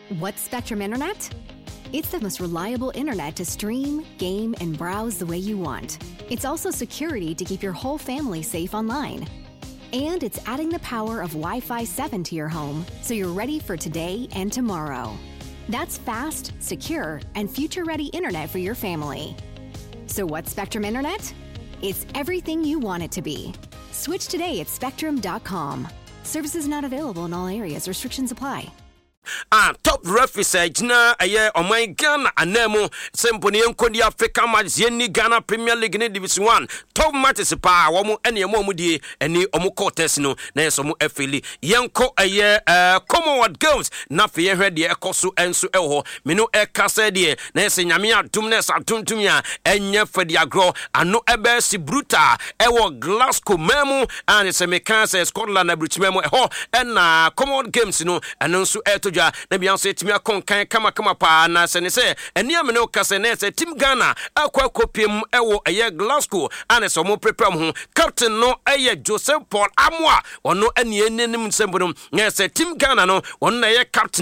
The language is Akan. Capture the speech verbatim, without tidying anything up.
What's Spectrum Internet? It's the most reliable internet to stream, game, and browse the way you want. It's also security to keep your whole family safe online. And it's adding the power of Wi-Fi seven to your home so you're ready for today and tomorrow. That's fast, secure, and future-ready internet for your family. So what's Spectrum Internet? It's everything you want it to be. Switch today at spectrum dot com. Services not available in all areas. Restrictions apply. Ah, top referee Gina aye o my Ghana anemu semponi enkodi Africa match yeni Ghana Premier League ne Division one top matches pa wo mu ene mo mu die eni omu contest no na yeso mu afili yenko aye uh, Commonwealth Games na fe ye hwede ekoso enso eho menu ekasa die na yese nyame adum na sa tuntum ya enye fede agro ano ebe si brutal ewo Glasgow memu and se mekanse Scotland na Brichmemo eho na Commonwealth Games no anonso eto na bianso etimi akonkan kama kama pa na se ne se eni amene o kase ne se team Ghana akwa kopiem ewo eye Glasgow ane so mo prepare ho captain no eye Joseph Paul Amwa ono eni enenim sembodum ne se team Ghana no ono na eye captain